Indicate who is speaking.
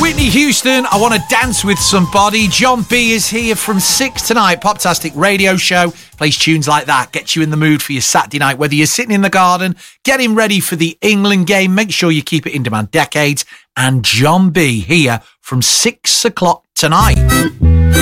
Speaker 1: Whitney Houston, I Want to Dance With Somebody. John B is here from 6 tonight. Poptastic radio show. Plays tunes like that. Gets you in the mood for your Saturday night. Whether you're sitting in the garden, getting ready for the England game, make sure you keep it in demand. Decades. And John B here from 6 o'clock tonight.